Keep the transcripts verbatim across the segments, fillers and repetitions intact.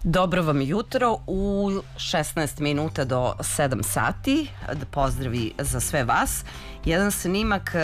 Dobro vam jutro, u šesnaest minuta do sedam sati, pozdravi za sve vas. Jedan snimak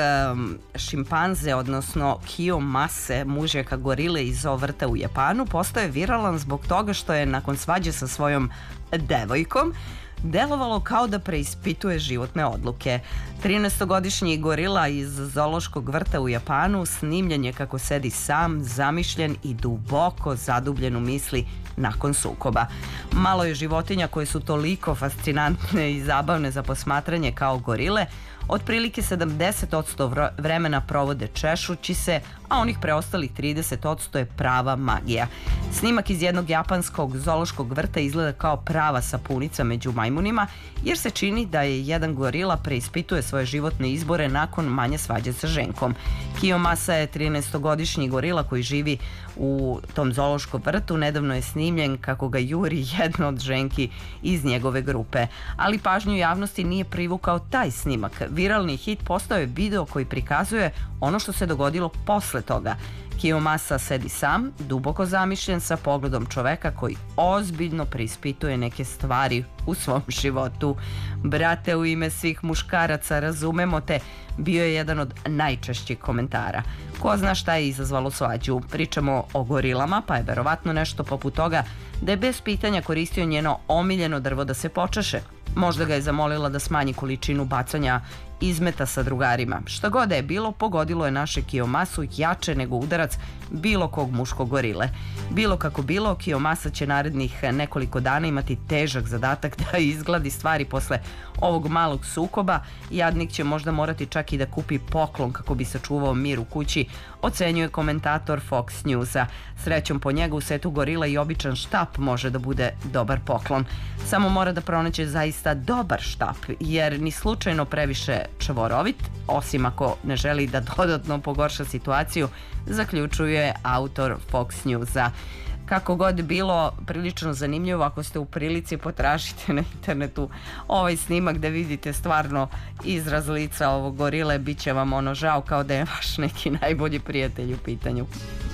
šimpanze, odnosno Kiyomase, mužjaka gorile iz zoo vrta u Japanu, postao je viralan zbog toga što je nakon svađe sa svojom devojkom delovalo kao da preispituje životne odluke. trinaestogodišnji gorila iz zoološkog vrta u Japanu snimljen je kako sedi sam, zamišljen i duboko zadubljen u misli nakon sukoba. Malo je životinja koje su toliko fascinantne i zabavne za posmatranje kao gorile. Otprilike sedamdeset posto vremena provode češući se, a onih preostalih trideset posto je prava magija. Snimak iz jednog japanskog zoološkog vrta izgleda kao prava sapunica među majmunima, jer se čini da je jedan gorila preispituje svoje životne izbore nakon manje svađe sa ženkom. Kiyomasa je trinaestogodišnji gorila koji živi u tom zoološkom vrtu. Nedavno je snimljen kako ga juri jedna od ženki iz njegove grupe. Ali pažnju javnosti nije privukao taj snimak. Viralni hit postao je video koji prikazuje ono što se dogodilo posle toga. Kiyomasa sedi sam, duboko zamišljen, sa pogledom čoveka koji ozbiljno preispituje neke stvari u svom životu. Brate, u ime svih muškaraca, razumemo te, bio je jedan od najčešćih komentara. Ko zna šta je izazvalo svađu? Pričamo o gorilama, pa je verovatno nešto poput toga da je bez pitanja koristio njeno omiljeno drvo da se počeše. Možda ga je zamolila da smanji količinu bacanja izmeta sa drugarima. Šta god da je bilo, pogodilo je naše Kiyomasu jače nego udarac bilo kog muškog gorile. Bilo kako bilo, Kiyomasa će narednih nekoliko dana imati težak zadatak da izgladi stvari posle ovog malog sukoba. Jadnik će možda morati čak i da kupi poklon kako bi sačuvao mir u kući, ocenjuje komentator Fox Newsa. Srećom po njega u setu gorila i običan štap može da bude dobar poklon. Samo mora da pronaće zaista dobar štap, jer ni slučajno previše čvorovit, osim ako ne želi da dodatno pogorša situaciju, zaključuje autor Fox Newsa. Kako god bilo, prilično zanimljivo. Ako ste u prilici, potražite na internetu ovaj snimak da vidite stvarno izraz lica ovog gorile, bit će vam ono žao kao da je vaš neki najbolji prijatelj u pitanju.